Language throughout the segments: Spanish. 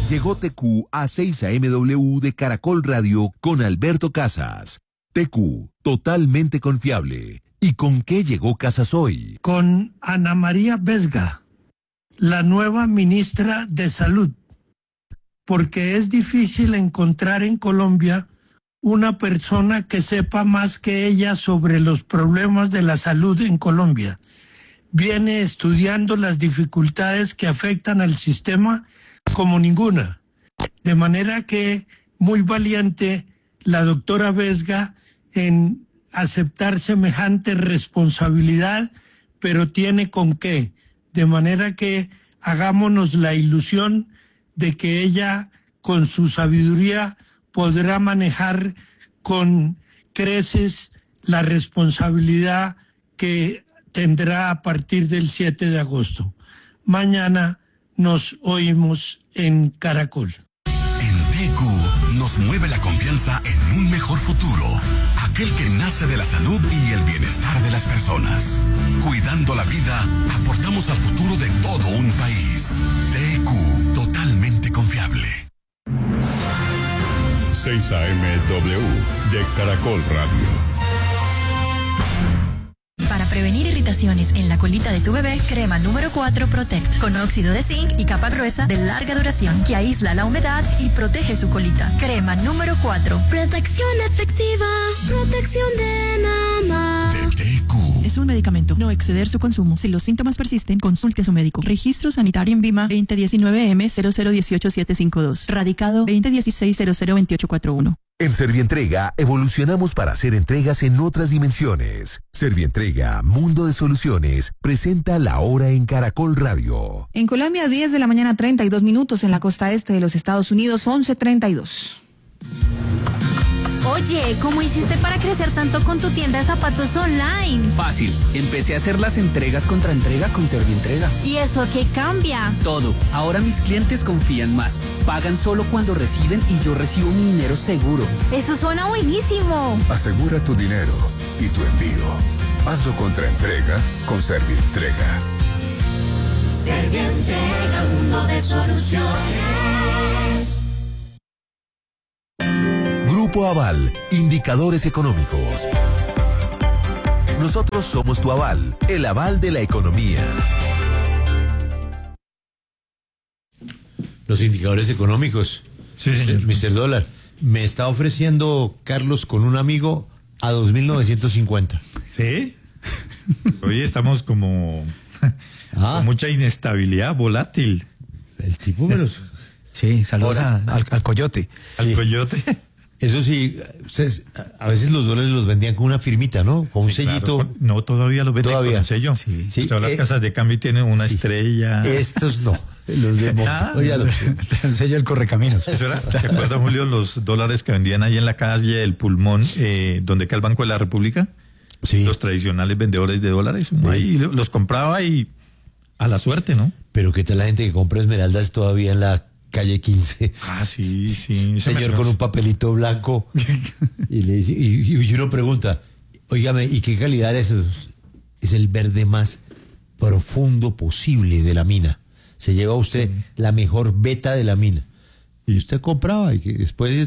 Llegó TQ a 6 AMW de Caracol Radio con Alberto Casas. TQ, totalmente confiable. ¿Y con qué llegó Casas hoy? Con Ana María Vesga, la nueva ministra de Salud, porque es difícil encontrar en Colombia una persona que sepa más que ella sobre los problemas de la salud en Colombia. Viene estudiando las dificultades que afectan al sistema como ninguna. De manera que muy valiente la doctora Vesga en aceptar semejante responsabilidad, pero tiene con qué. De manera que hagámonos la ilusión de que ella, con su sabiduría, podrá manejar con creces la responsabilidad que tendrá a partir del 7 de agosto. Mañana nos oímos en Caracol. En TQ nos mueve la confianza en un mejor futuro, aquel que nace de la salud y el bienestar de las personas. Cuidando la vida, aportamos al futuro de todo un país. TQ, totalmente confiable. 6 AMW de Caracol Radio. Para prevenir irritaciones en la colita de tu bebé, crema número 4 Protect, con óxido de zinc y capa gruesa de larga duración que aísla la humedad y protege su colita. Crema número 4. Protección efectiva, protección de mamá. De TQ. Es un medicamento. No exceder su consumo. Si los síntomas persisten, consulte a su médico. Registro sanitario en Vima 2019M0018752. Radicado 2016-002841. En Servientrega evolucionamos para hacer entregas en otras dimensiones. Servientrega, Mundo de Soluciones, presenta La Hora en Caracol Radio. En Colombia, 10 de la mañana, 32 minutos. En la costa este de los Estados Unidos, 11:32. Oye, ¿cómo hiciste para crecer tanto con tu tienda de zapatos online? Fácil. Empecé a hacer las entregas contra entrega con Servientrega. ¿Y eso qué cambia? Todo. Ahora mis clientes confían más. Pagan solo cuando reciben y yo recibo mi dinero seguro. Eso suena buenísimo. Asegura tu dinero y tu envío. Hazlo contra entrega con Servientrega. Servientrega, mundo de soluciones. Grupo Aval, indicadores económicos. Nosotros somos tu aval, el aval de la economía. Los indicadores económicos. Sí, señor. Mr. Dólar. Me está ofreciendo Carlos con un amigo a 2.950. ¿Sí? Hoy estamos como con mucha inestabilidad, volátil. El tipo me los... Sí, saludos al coyote. Al coyote. Eso sí, ustedes, a veces los dólares los vendían con una firmita, ¿no? Con un sellito. Claro, no, todavía los venden con un sello. Sí. Todas las casas de cambio tienen una estrella. Estos no, los de Montoya. Un sello del Correcaminos. Eso era, ¿te acuerdas, Julio, los dólares que vendían ahí en la calle del Pulmón, donde queda el Banco de la República? Sí. Los tradicionales vendedores de dólares. Sí. Ahí los compraba y a la suerte, ¿no? Pero ¿qué tal la gente que compra esmeraldas todavía en la calle 15? Ah, sí. Señor con un papelito blanco y le dice, y uno pregunta, óigame, ¿y qué calidad es? Es el verde más profundo posible de la mina. Se lleva usted la mejor beta de la mina. Y usted compraba, y que después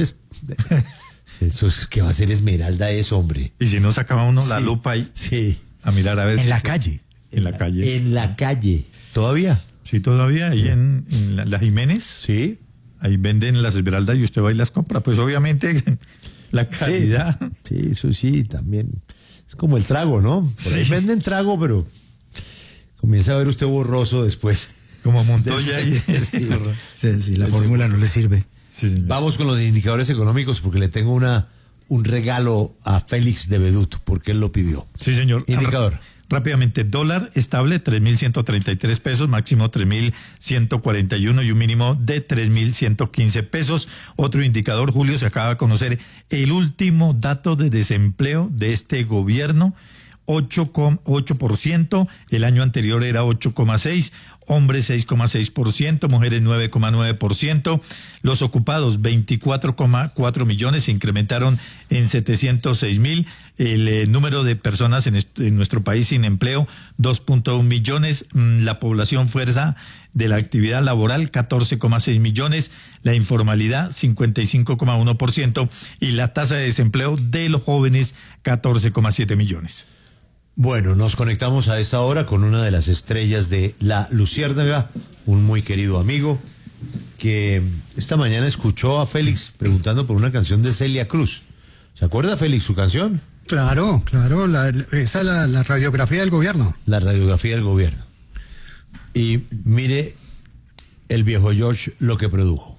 eso es, ¿qué va a ser esmeralda eso, hombre? Y si no sacaba uno la lupa ahí a mirar a ver. En la calle. En la calle. En la calle. ¿Todavía? Sí, todavía, ahí en la Jiménez. Sí. Ahí venden las esmeraldas y usted va y las compra. Pues obviamente la calidad. Sí, eso sí, también. Es como el trago, ¿no? Por ahí venden trago, pero comienza a ver usted borroso después. Como Montoya. Sí, la fórmula no le sirve. Sí, vamos con los indicadores económicos porque le tengo un regalo a Félix de Bedut porque él lo pidió. Sí, señor. Indicador. Rápidamente, dólar estable, 3.133 pesos, máximo 3.141 y un mínimo de 3.115 pesos. Otro indicador, Julio, se acaba de conocer el último dato de desempleo de este gobierno, 8%, el año anterior era 8,6%, hombres 6,6%, mujeres 9,9%. Los ocupados 24,4 millones, se incrementaron en 706,000. El número de personas en nuestro país sin empleo 2,1 millones. La población fuerza de la actividad laboral 14,6 millones. La informalidad 55,1% y la tasa de desempleo de los jóvenes 14,7 millones. Bueno, nos conectamos a esta hora con una de las estrellas de La Luciérnaga, un muy querido amigo que esta mañana escuchó a Félix preguntando por una canción de Celia Cruz. ¿Se acuerda, Félix, su canción? Claro, esa es la radiografía del gobierno. La radiografía del gobierno. Y mire el viejo George lo que produjo.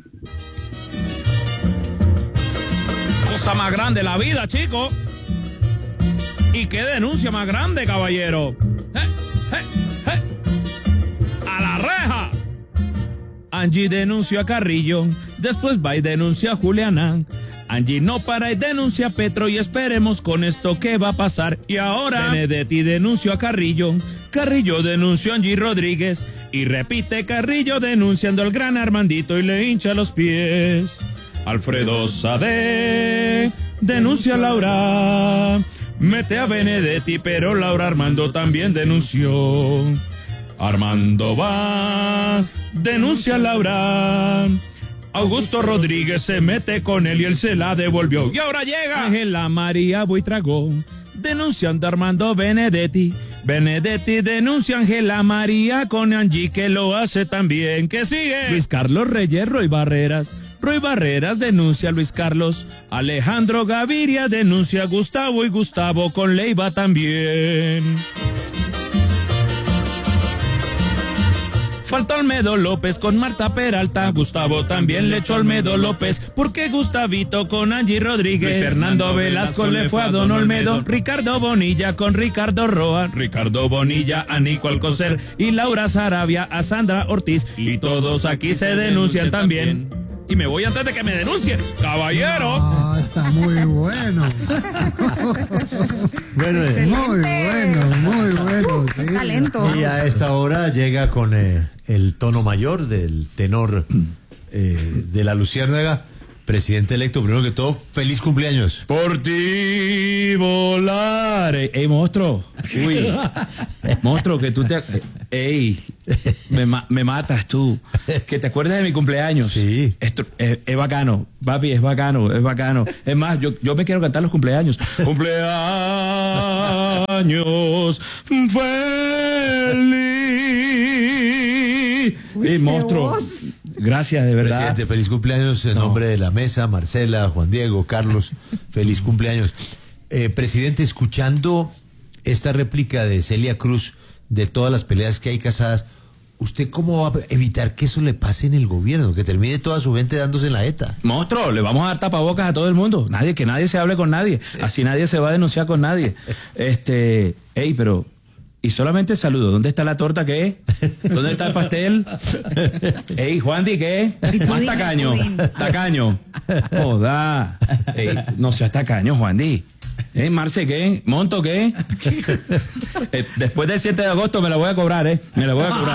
Cosa más grande la vida, chico. ¿Y qué denuncia más grande, caballero? ¡A la reja! Angie denunció a Carrillo, después va y denuncia a Juliana. Angie no para y denuncia a Petro y esperemos con esto qué va a pasar. Y ahora Benedetti denunció a Carrillo, Carrillo denunció a Angie Rodríguez y repite Carrillo denunciando al gran Armandito y le hincha los pies. Alfredo Sade denuncia a Laura, mete a Benedetti pero Laura Armando también denunció. Armando va, denuncia a Laura. Augusto Rodríguez se mete con él y él se la devolvió. Y ahora llega Ángela María Buitrago, denunciando a Armando Benedetti. Benedetti denuncia a Ángela María con Angie que lo hace también. ¿Qué sigue? Luis Carlos Reyes, Roy Barreras. Roy Barreras denuncia a Luis Carlos. Alejandro Gaviria denuncia a Gustavo y Gustavo con Leiva también. Falta Olmedo López con Marta Peralta. Gustavo también le echó a Olmedo López. Porque Gustavito con Angie Rodríguez. Luis Fernando Velasco le fue a Don Olmedo. Ricardo Bonilla con Ricardo Roa. Ricardo Bonilla a Nico Alcocer. Y Laura Sarabia a Sandra Ortiz. Y todos aquí se denuncian también. Y me voy antes de que me denuncien, caballero. Ah, está muy bueno. Muy bueno. Sí. Talento. Y a esta hora llega con el tono mayor del tenor de La Luciérnaga. Presidente electo, primero que todo, feliz cumpleaños. Por ti volar. Ey, monstruo. Uy. Monstruo, que tú te... Ey, me matas tú. Que te acuerdas de mi cumpleaños. Sí. Esto es bacano, papi, es bacano. Es más, yo me quiero cantar los cumpleaños. Cumpleaños feliz. Ey, monstruo. Gracias, de verdad. Presidente, feliz cumpleaños en nombre de la mesa, Marcela, Juan Diego, Carlos, feliz cumpleaños. Presidente, escuchando esta réplica de Celia Cruz de todas las peleas que hay casadas, ¿usted cómo va a evitar que eso le pase en el gobierno? Que termine toda su gente dándose en la ETA. Monstruo, le vamos a dar tapabocas a todo el mundo. Que nadie se hable con nadie. Así nadie se va a denunciar con nadie. Ey, pero... Y solamente saludo. ¿Dónde está la torta? ¿Qué? ¿Dónde está el pastel? Ey, Juandi, ¿qué? Más tacaño. Tacaño. Joda. Ey, no seas tacaño, Juandi. Marce, ¿qué? ¿Monto qué? Después del 7 de agosto me la voy a cobrar, Me la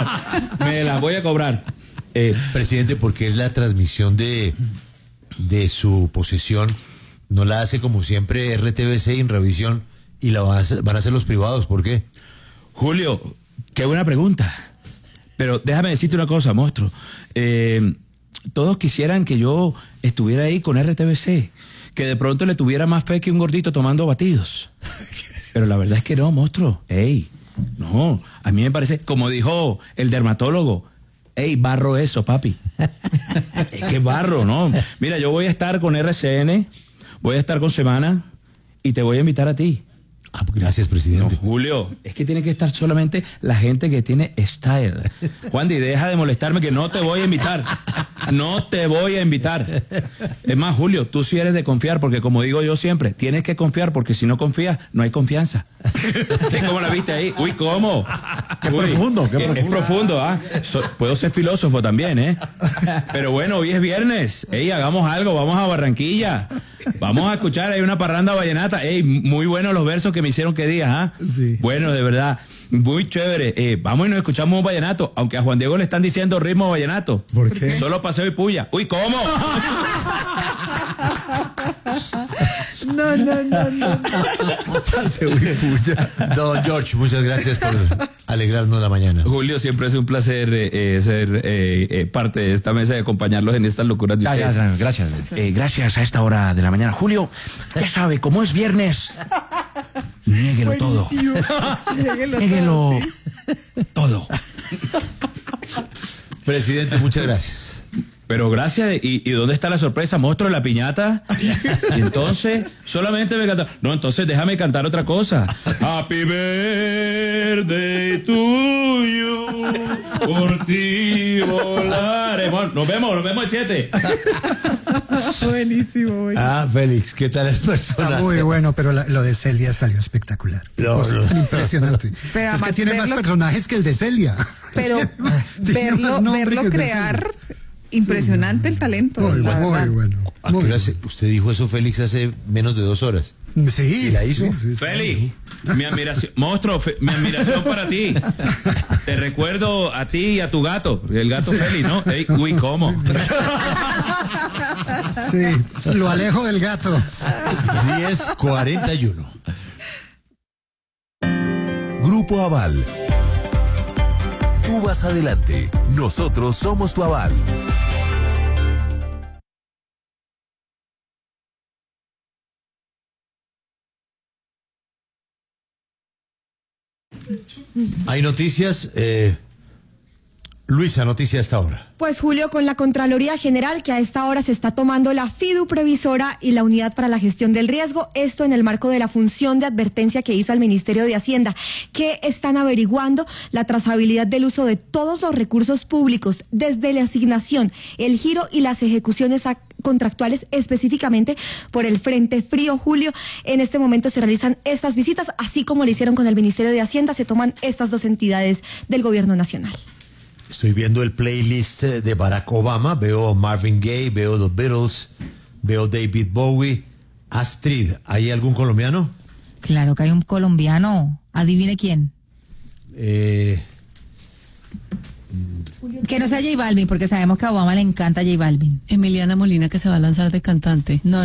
voy a cobrar. Presidente, porque es la transmisión de su posesión, no la hace como siempre RTVC en revisión y la van a hacer los privados. ¿Por qué? Julio, qué buena pregunta. Pero déjame decirte una cosa, monstruo. Todos quisieran que yo estuviera ahí con RTVC, que de pronto le tuviera más fe que un gordito tomando batidos. Pero la verdad es que no, monstruo. No, a mí me parece, como dijo el dermatólogo, barro eso, papi. Es que barro, ¿no? Mira, yo voy a estar con RCN, voy a estar con Semana y te voy a invitar a ti. Gracias, presidente. No, Julio, es que tiene que estar solamente la gente que tiene style. Juandi, deja de molestarme que no te voy a invitar. No te voy a invitar. Es más, Julio, tú sí eres de confiar, porque como digo yo siempre, tienes que confiar, porque si no confías, no hay confianza. ¿Cómo la viste ahí? Uy, ¿cómo? Qué profundo. Es profundo, ¿ah? Puedo ser filósofo también, Pero bueno, hoy es viernes. Hagamos algo, vamos a Barranquilla. Vamos a escuchar, hay una parranda vallenata. Muy buenos los versos que me hicieron que digas, ¿ah? Sí. Bueno, de verdad. Muy chévere. Vamos y nos escuchamos un vallenato, aunque a Juan Diego le están diciendo ritmo vallenato. ¿Por qué? Solo paseo y puya. Uy, ¿cómo? No. Paseo y puya. Don George, muchas gracias por alegrarnos la mañana. Julio, siempre es un placer ser parte de esta mesa y acompañarlos en estas locuras de ustedes. Gracias. Gracias a esta hora de la mañana. Julio, ya sabe, como es viernes, niéguelo todo. Niéguelo todo. Presidente, muchas gracias. Pero gracias, ¿y dónde está la sorpresa? ¿Monstruo de la piñata? Y entonces, solamente me canta. No, entonces déjame cantar otra cosa. Happy birthday to you, por ti volaremos. Nos vemos el 7. Buenísimo. Félix, ¿qué tal el personaje? Está muy bueno, pero lo de Celia salió espectacular. No. Impresionante. Pero es que tiene más personajes que el de Celia. Pero verlo crear, impresionante el talento. Muy bueno. Usted dijo eso, Félix, hace menos de 2 horas. Sí. ¿Y la hizo? Sí. Félix, mi admiración, monstruo, mi admiración para ti. Te recuerdo a ti y a tu gato, el gato Félix, ¿no? Uy, ¿cómo? Sí, lo alejo del gato. 10:41. Grupo Aval. Tú vas adelante. Nosotros somos tu aval. Hay noticias. Luisa, noticia a esta hora. Pues Julio, con la Contraloría General que a esta hora se está tomando la FIDU Previsora y la Unidad para la Gestión del Riesgo, esto en el marco de la función de advertencia que hizo al Ministerio de Hacienda, que están averiguando la trazabilidad del uso de todos los recursos públicos, desde la asignación, el giro y las ejecuciones contractuales, específicamente por el Frente Frío. Julio, en este momento se realizan estas visitas, así como lo hicieron con el Ministerio de Hacienda, se toman estas dos entidades del Gobierno Nacional. Estoy viendo el playlist de Barack Obama, veo Marvin Gaye, veo The Beatles, veo David Bowie. Astrid, ¿hay algún colombiano? Claro que hay un colombiano. Adivine quién. Que no sea J Balvin, porque sabemos que a Obama le encanta J Balvin. Emiliana Molina, que se va a lanzar de cantante. No.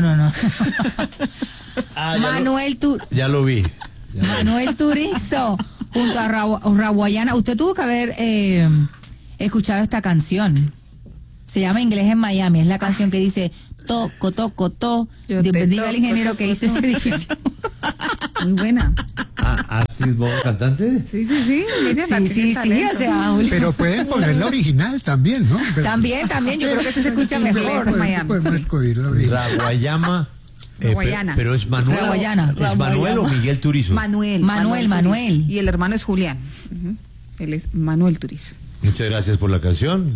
Ya lo vi. Manuel Turizo, junto a Rawayana. Usted tuvo que haber escuchado esta canción. Se llama Inglés en Miami. Es la canción que dice toco. Diga al ingeniero que hizo este edificio. Muy buena. ¿Astrid Bob, cantante? Sí. Mire, o sea, pero pueden poner la original también, ¿no? También. Yo creo que se escucha mejor en Miami. Raguayama. Pero es Manuel. Raguayana. ¿Es Manuel o Miguel Turizo? Manuel. Y el hermano es Julián. Él es Manuel Turizo. Muchas gracias por la canción.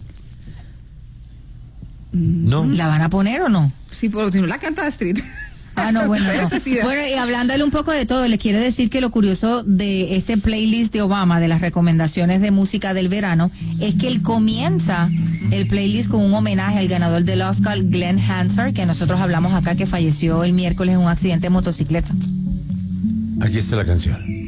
¿No? ¿La van a poner o no? Sí, pero si no la canta Astrid. No. Bueno, y hablándole un poco de todo, le quiero decir que lo curioso de este playlist de Obama, de las recomendaciones de música del verano, es que él comienza el playlist con un homenaje al ganador del Oscar, Glenn Hansard, que nosotros hablamos acá, que falleció el miércoles en un accidente de motocicleta. Aquí está la canción.